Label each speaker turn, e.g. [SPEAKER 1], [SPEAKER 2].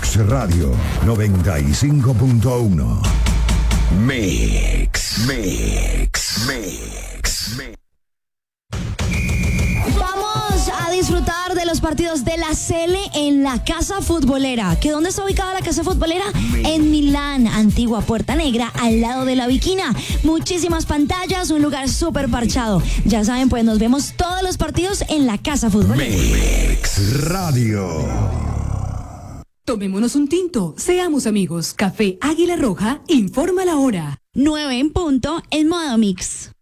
[SPEAKER 1] Mix Radio 95.1. Mix.
[SPEAKER 2] Vamos a disfrutar de los partidos de la Sele en la Casa Futbolera. ¿Que dónde está ubicada la Casa Futbolera? En Milán, antigua Puerta Negra, al lado de la Viquina. Muchísimas pantallas, un lugar súper parchado. Ya saben, pues nos vemos todos los partidos en la Casa Futbolera.
[SPEAKER 1] Mix Radio.
[SPEAKER 3] Tomémonos un tinto, seamos amigos. Café Águila Roja informa la hora.
[SPEAKER 2] 9 en punto en modo mix.